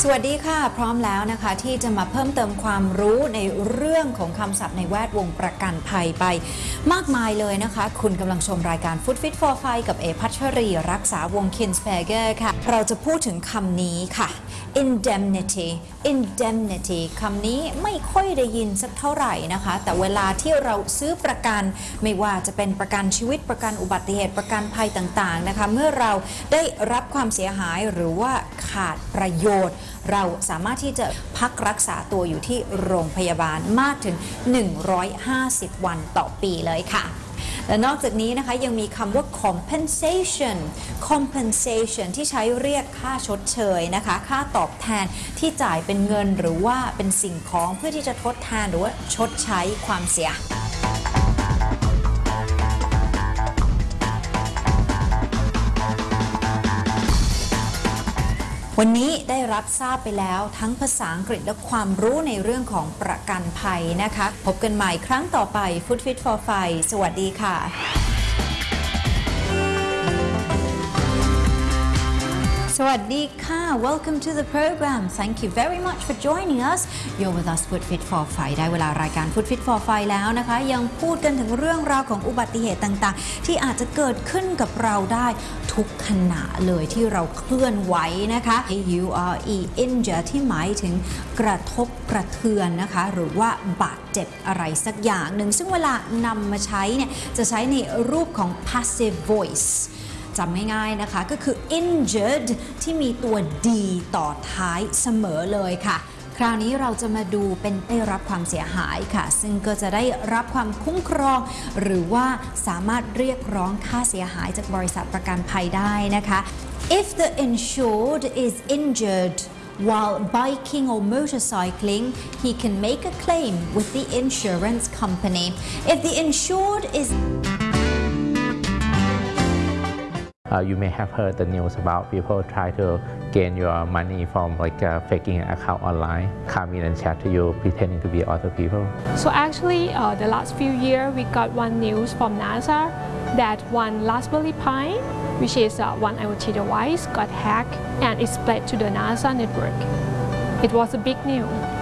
วัสดีค่ะพร้อมแล้วนะคะที่จะมาเพิ่มเติมความรู้ในเรื่องของคำศัพท์ในแวดวงประกันภัยไปมากมายเลยนะคะคุณกำลังชมรายการ Food Fit for Five กับเอพัชรีรักษาวงศ์ Kinsberger ค่ะเราจะพูดถึงคำนี้ค่ะ indemnity คำนี้ไม่ค่อยได้ยินสักเท่าไหร่นะคะแต่เวลาที่เราซื้อประกันไม่ว่าจะเป็นประกันชีวิตประกันอุบัติเหตุประกันภัยต่างๆนะคะเมื่อเราได้รับความเสียหายหรือว่าขาดประโยชน์เราสามารถที่จะพักรักษาตัวอยู่ที่โรงพยาบาลมากถึง150 วันต่อปีเลยค่ะและนอกจากนี้นะคะยังมีคำว่า compensation ที่ใช้เรียกค่าชดเชยนะคะค่าตอบแทนที่จ่ายเป็นเงินหรือว่าเป็นสิ่งของเพื่อที่จะทดแทนหรือว่าชดใช้ความเสียวันนี้ได้รับทราบไปแล้วทั้งภาษาอังกฤษและความรู้ในเรื่องของประกันภัยนะคะพบกันใหม่ครั้งต่อไป Food Fit for Five สวัสดีค่ะสวัสดีค่ะ Welcome to the program Thank you very much for joining us You're with us Food Fit for Five ได้เวลารายการ Food Fit for Five แล้วนะคะยังพูดกันถึงเรื่องราวของอุบัติเหตุต่างๆที่อาจจะเกิดขึ้นกับเราได้ทุกขณะเลยที่เราเคลื่อนไหวนะคะ injure ที่หมายถึงกระทบกระเทือนนะคะหรือว่าบาดเจ็บอะไรสักอย่างหนึ่งซึ่งเวลานำมาใช้เนี่ยจะใช้ในรูปของ passive voiceจำง่ายๆนะคะก็คือ injured ที่มีตัว d ต่อท้ายเสมอเลยค่ะคราวนี้เราจะมาดูเป็นได้รับความเสียหายค่ะซึ่งก็จะได้รับความคุ้มครองหรือว่าสามารถเรียกร้องค่าเสียหายจากบริษัทประกันภัยได้นะคะ If the insured is injured while biking or motorcycling, he can make a claim with the insurance company. If the insured is You may have heard the news about people try to gain your money from faking an account online, come in and chat to you pretending to be other people. So actually, the last few years we got one news from NASA that one Raspberry Pi, which is one IoT device, got hacked and it spread to the NASA network. It was a big news.